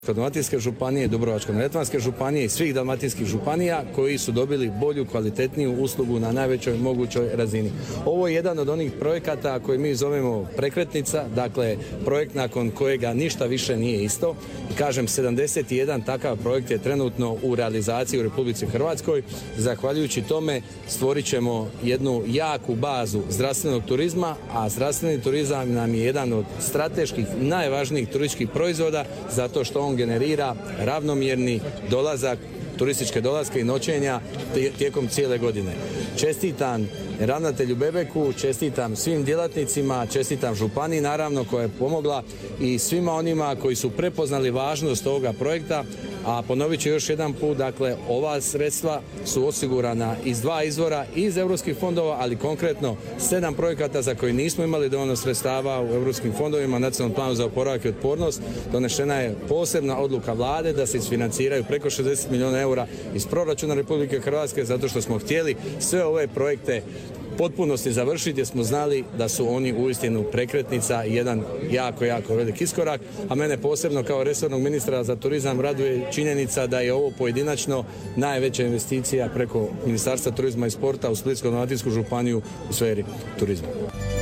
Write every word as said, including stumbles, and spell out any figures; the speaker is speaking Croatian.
Dalmatinske županije, Dubrovačko-neretvanske županije i svih dalmatinskih županija koji su dobili bolju, kvalitetniju uslugu na najvećoj mogućoj razini. Ovo je jedan od onih projekata koji mi zovemo prekretnica, dakle projekt nakon kojega ništa više nije isto. I kažem, sedamdeset jedan takav projekt je trenutno u realizaciji u Republici Hrvatskoj. Zahvaljujući tome stvorit ćemo jednu jaku bazu zdravstvenog turizma, a zdravstveni turizam nam je jedan od strateških najvažnijih turističkih proizvoda zato što on generira ravnomjerni dolazak, turističke dolaske i noćenja tijekom cijele godine. Čestitam ravnatelju Bebeku, čestitam svim djelatnicima, čestitam županiji naravno koja je pomogla i svima onima koji su prepoznali važnost ovoga projekta, a ponovit ću još jedan put, dakle ova sredstva su osigurana iz dva izvora, iz europskih fondova, ali konkretno sedam projekata za koje nismo imali dovoljno sredstava u europskim fondovima, Nacionalnom planu za oporavak i otpornost. Donešena je posebna odluka vlade da se isfinanciraju preko šezdeset milijuna eura iz proračuna Republike Hrvatske zato što smo htjeli sve ove projekte potpunosti završiti jer smo znali da su oni uistinu prekretnica i jedan jako, jako velik iskorak, a mene posebno kao resornog ministra za turizam raduje činjenica da je ovo pojedinačno najveća investicija preko Ministarstva turizma i sporta u Splitsko-dalmatinsku županiju u sferi turizma.